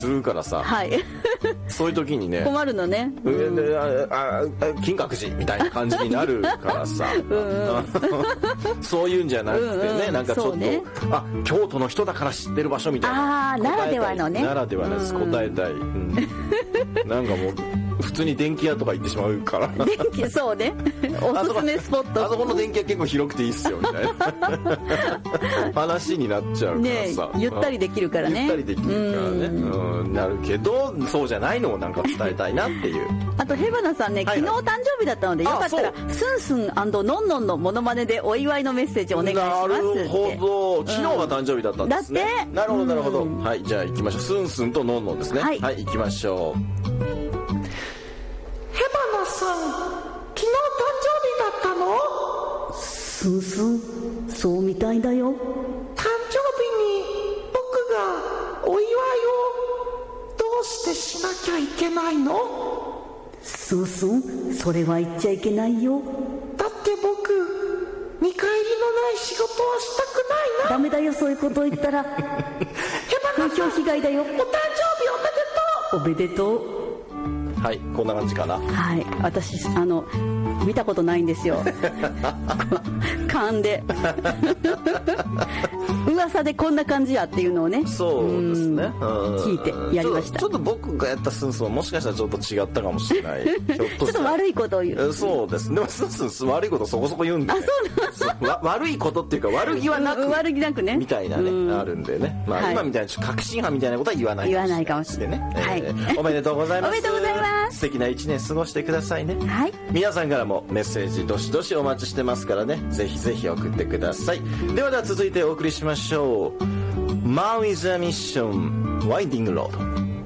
するからさ、 はい、 そういう時にね困るのね、 金閣寺みたいな感じになるからさそういうんじゃなくてね、なんかちょっと、ね、京都の人だから知ってる場所みたいな、 ならではのね、 ならではのやつ答えたい、なんかもう普通に電気屋とか行ってしまうから電気、そうねおすすめスポット、 あそこの電気屋結構広くていいっすよみたいな話になっちゃうからさ、 ゆったりできるからね、 ゆったりできるからね、なるけどそうじゃないのをなんか伝えたいなっていう。あとヘバナさんね、昨日誕生日だったので、よかったらスンスン&ノンノンのモノマネでお祝いのメッセージお願いしますって。 なるほど、昨日が誕生日だったんですね。 だって、 なるほどなるほど、はい、じゃあ行きましょう。スンスンとノンノンですね。はい、行きましょう。 ヘバナさん、昨日誕生日だったの？ スンスン、そうみたいだよ。 誕生日に僕がお祝いをどうしてしなきゃいけないの？ スンスン、それは言っちゃいけないよ。 だって僕、見返りのない仕事はしたくないな。 ダメだよ、そういうこと言ったら風評被害だよ。 お誕生日おめでとう。 おめでとう。 はい、こんな感じかな。 はい、私見たことないんですよ勘で噂でこんな感じやっていうのをね、 そうですね、 聞いてやりました。 ちょっと僕がやったスンスンはもしかしたらちょっと違ったかもしれないちょっと悪いことを言う。 そうですね。でもスンスン悪いことそこそこ言うんで、ね、悪いことっていうか悪気はなく、 悪気なくねみたいなね、あるんでね、まあ、今みたいな確信犯みたいなことは言わないかもしれないね、はい、 おめでとうございます。 おめでとうございます。 素敵な一年過ごしてくださいね。 はい、 皆さんからもメッセージどしどしお待ちしてますからね、ぜひぜひ送ってください。では続いてお送りしましょう。マウイ・ザ・ミッション・ワインディング・ロード。